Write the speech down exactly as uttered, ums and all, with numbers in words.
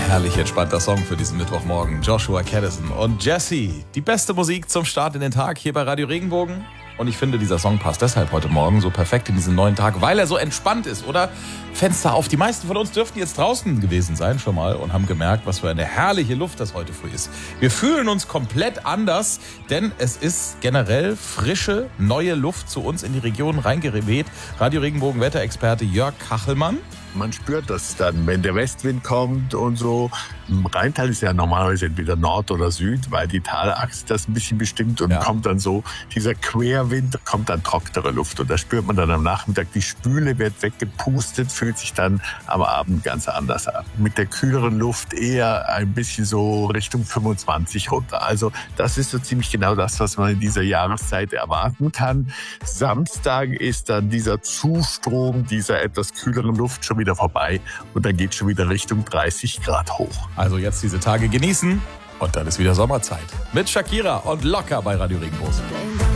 Herrlich entspannter Song für diesen Mittwochmorgen. Joshua Caddison und Jesse. Die beste Musik zum Start in den Tag hier bei Radio Regenbogen. Und ich finde, dieser Song passt deshalb heute Morgen so perfekt in diesen neuen Tag, weil er so entspannt ist, oder? Fenster auf. Die meisten von uns dürften jetzt draußen gewesen sein schon mal und haben gemerkt, was für eine herrliche Luft das heute früh ist. Wir fühlen uns komplett anders, denn es ist generell frische, neue Luft zu uns in die Region reingeweht. Radio Regenbogen Wetterexperte Jörg Kachelmann. Man spürt das dann, wenn der Westwind kommt und so. Im Rheintal ist ja normalerweise entweder Nord oder Süd, weil die Talachse das ein bisschen bestimmt und ja. kommt dann so, dieser Querwind, kommt dann trockenere Luft und da spürt man dann am Nachmittag, die Spüle wird weggepustet, fühlt sich dann am Abend ganz anders an. Mit der kühleren Luft eher ein bisschen so Richtung fünfundzwanzig runter. Also das ist so ziemlich genau das, was man in dieser Jahreszeit erwarten kann. Samstag ist dann dieser Zustrom dieser etwas kühleren Luft schon wieder vorbei und dann geht schon wieder Richtung dreißig Grad hoch. Also jetzt diese Tage genießen und dann ist wieder Sommerzeit. Mit Shakira und Locker bei Radio Regenbogen.